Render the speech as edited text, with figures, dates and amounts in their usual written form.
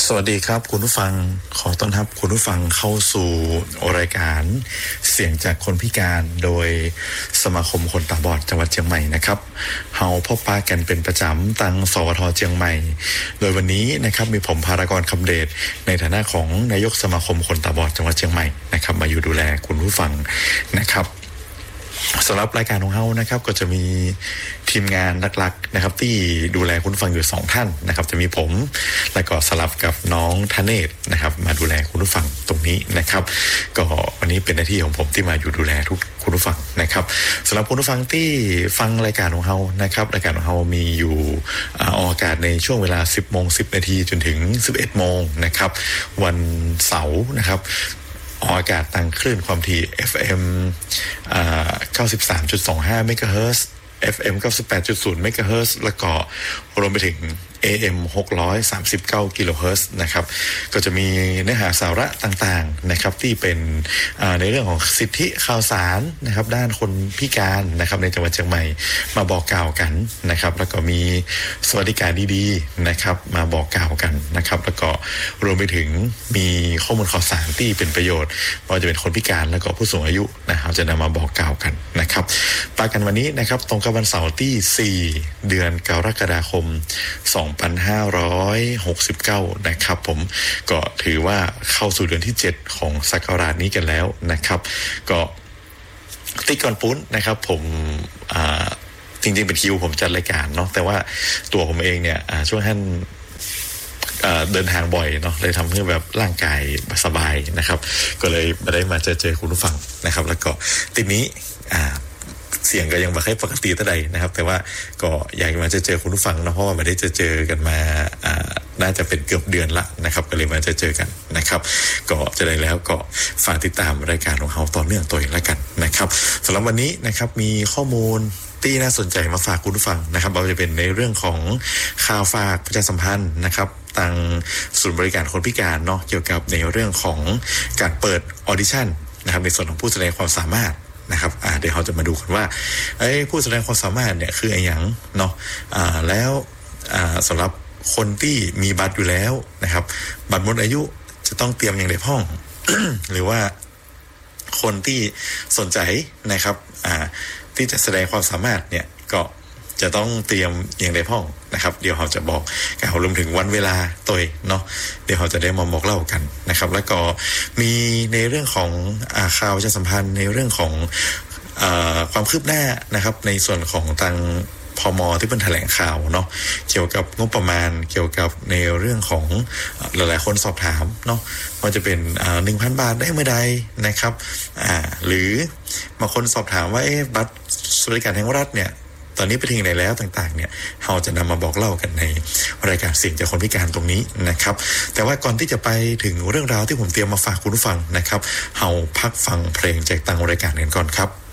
สวัสดีครับคุณผู้ฟังขอต้อนรับคุณผู้ฟังเข้าสู่รายการเสียงจากคนพิการโดยสมาคมคนตาบอดจังหวัดเชียงใหม่นะครับเฮาพบปะกันเป็นประจำตั้งสวทเชียงใหม่โดยวันนี้นะครับมีผมภารกรคำเดชในฐานะของนายกสมาคมคนตาบอดจังหวัดเชียงใหม่นะครับมาอยู่ดูแลคุณผู้ฟังนะครับสำหรับรายการของเฮานะครับก็จะมีทีมงานหลักๆนะครับที่ดูแลคุณฟังอยู่2ท่านนะครับจะมีผมและก็สลับกับน้องธเนศนะครับมาดูแลคุณผู้ฟังตรงนี้นะครับก็วันนี้เป็นหน้าที่ของผมที่มาอยู่ดูแลทุกคุณผู้ฟังนะครับสำหรับคุณผู้ฟังที่ฟังรายการของเฮานะครับรายการของเฮามีอยู่ออกอากาศในช่วงเวลา 10:10 นาทีจนถึง 11 โมงนะครับวันเสาร์นะครับออกอากาศทางคลื่นความถี่ FM 93.25 เมกะเฮิรตซ์ FM 98.0 เมกะเฮิรตซ์แล้วก็รวมไปถึง AM 639 กิโลเฮิรตซ์นะครับก็จะมีเนื้อหาสาระต่างๆนะครับที่เป็นในเรื่องของสิทธิข่าวสารนะครับด้านคนพิการนะครับในจังหวัดเชียงใหม่มาบอกกล่าวกันนะครับแล้วก็มีสวัสดิการดีๆนะครับมาบอกกล่าวกันนะครับแล้วก็รวมไปถึงมีข้อมูลข่าวสารที่เป็นประโยชน์ไม่ว่าจะเป็นคนพิการแล้วก็ผู้สูงอายุนะครับจะนำมาบอกกล่าวกันนะครับปากันวันนี้นะครับตรงกับวันเสาร์ที่4เดือนกรกฎาคม2569นะครับผมก็ถือว่าเข้าสู่เดือนที่7ของศักราชนี้กันแล้วนะครับก็ที่ก่อนปุ้นนะครับผมจริงๆเป็นคิวผมจัดรายการเนาะแต่ว่าตัวผมเองเนี่ยช่วงท่านเดินทางบ่อยเนาะเลยทำให้แบบร่างกายสบายนะครับก็เลยไม่ได้มาเจอคุณผู้ฟังนะครับแล้วก็ทีนี้เสียงก็ยังไม่ค่อยปกติเท่าใดนะครับแต่ว่าก็อยากมาเจอคุณผู้ฟังนะเพราะว่าไม่ได้เจอกันมาน่าจะเป็นเกือบเดือนละนะครับก็เลยมาเจอกันนะครับก็จะได้แล้วก็ฝากติดตามรายการของเราต่อเนื่องตัวเองแล้วกันนะครับสำหรับวันนี้นะครับมีข้อมูลที่น่าสนใจมาฝากคุณผู้ฟังนะครับเราจะเป็นในเรื่องของข่าวฝากประชาสัมพันธ์นะครับทางศูนย์บริการคนพิการเนาะเกี่ยวกับในเรื่องของการเปิดออดิชั่นนะครับในส่วนของผู้แสดงความสามารถนะครับเดี๋ยวเราจะมาดูกันว่าผู้แสดงความสามารถเนี่ยคืออะไรอย่างเนาะแล้วสำหรับคนที่มีบัตรอยู่แล้วนะครับบัตรหมดอายุจะต้องเตรียมอย่างไรพ้อง หรือว่าคนที่สนใจนะครับที่จะแสดงความสามารถเนี่ยก็จะต้องเตรียมอย่างไรพ้องนะครับเดี๋ยวเราจะบอกกล่าวรวมถึงวันเวลาตัวเนาะเดี๋ยวเราจะได้มาบอกเล่ากันนะครับแล้วก็มีในเรื่องของข่าวประชาสัมพันธ์ในเรื่องของความคืบหน้านะครับในส่วนของทางพม.ที่เป็นแถลงข่าวเนาะเกี่ยวกับงบประมาณเกี่ยวกับในเรื่องของหลายๆคนสอบถามเนาะว่าจะเป็น1,000 บาทได้เมื่อใดนะครับหรือบางคนสอบถามว่าบัตรสวัสดิการแห่งรัฐเนี่ยตอนนี้ไปถึงไหนแล้วต่างๆเนี่ยเราจะนำมาบอกเล่ากันในรายการเสียงจากคนพิการตรงนี้นะครับแต่ว่าก่อนที่จะไปถึงเรื่องราวที่ผมเตรียมมาฝากคุณผู้ฟังนะครับเราพักฟังเพลงจากทางรายการกันก่อนครับ